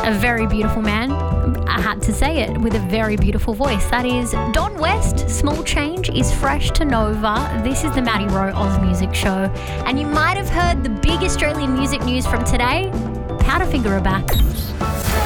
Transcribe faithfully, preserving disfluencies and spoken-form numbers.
a very beautiful man. I had to say it, with a very beautiful voice. That is Don West. Small Change is fresh to Nova. This is the Maddie Rowe Oz Music Show. And you might have heard the big Australian music news from today. Powderfinger are back.